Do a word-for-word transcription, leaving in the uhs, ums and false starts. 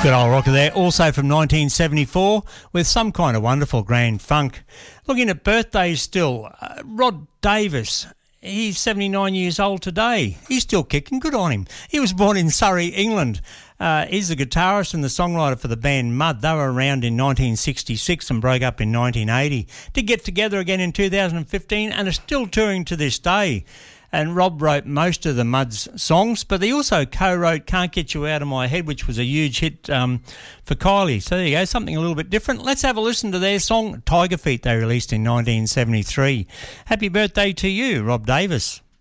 Good old rocker there, also from nineteen seventy-four, with Some Kind of Wonderful Grand Funk. Looking at birthdays still, uh, Rod Davis, he's seventy-nine years old today. He's still kicking, good on him. He was born in Surrey, England. Uh, he's the guitarist and the songwriter for the band Mud. They were around in nineteen sixty-six and broke up in nineteen eighty. To get together again in two thousand fifteen and are still touring to this day. And Rob wrote most of the Mud's songs, but he also co-wrote Can't Get You Out of My Head, which was a huge hit um, for Kylie. So there you go, something a little bit different. Let's have a listen to their song, Tiger Feet, they released in nineteen seventy-three. Happy birthday to you, Rob Davis.